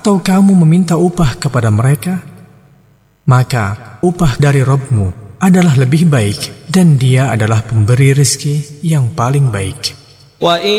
atau kamu meminta upah kepada mereka? Maka upah dari Rabb-Mu adalah lebih baik, dan Dia adalah pemberi rezeki yang paling baik.